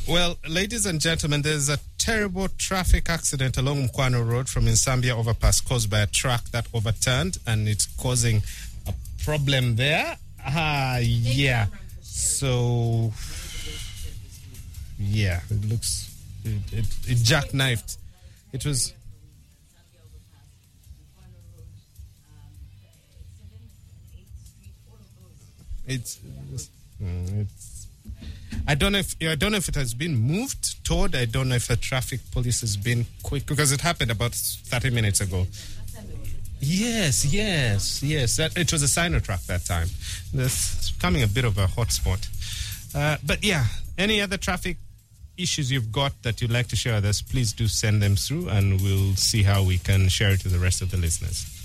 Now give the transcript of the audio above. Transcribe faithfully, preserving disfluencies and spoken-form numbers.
Well, ladies and gentlemen, there's a terrible traffic accident along Mkwano Road from Insambia overpass caused by a truck that overturned, and it's causing a problem there. Ah, yeah. So, yeah, it looks, it, it, it jackknifed. It was... It's, it's, I don't know if I don't know if it has been moved toward. I don't know if the traffic police has been quick because it happened about thirty minutes ago. Yes, yes, yes. That, it was a Sinotrack that time. It's becoming a bit of a hotspot. Uh, but yeah, any other traffic issues you've got that you'd like to share with us, please do send them through, and we'll see how we can share it to the rest of the listeners.